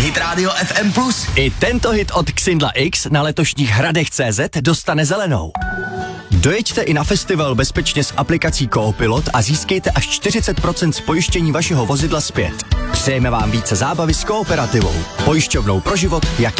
Hit Radio FM+. I tento hit od Xindla X na letošních Hradech.cz dostane zelenou. Dojeďte i na festival bezpečně s aplikací Coopilot a získejte až 40% z pojištění vašeho vozidla zpět. Přejeme vám více zábavy s Kooperativou. Pojišťovnou pro život, jak